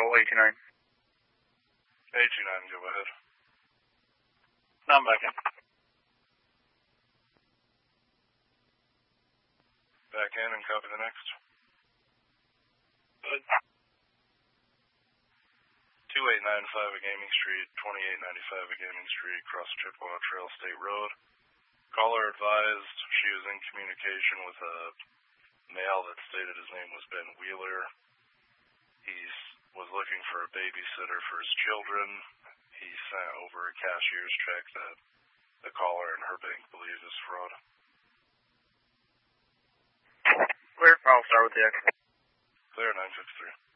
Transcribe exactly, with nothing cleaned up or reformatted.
Control eighty-nine. eighty-nine, go ahead. I'm back in. Back in and copy the next. Good. twenty-eight ninety-five at Gaming Street, twenty-eight ninety-five at Gaming Street, across Chippewa Trail State Road. Caller advised she was in communication with a male that stated his name was Ben Wheeler. He was looking for a babysitter for his children. He sent over a cashier's check that the caller and her bank believes is fraud. Clear. I'll start with the X. Clear, nine fifty-three.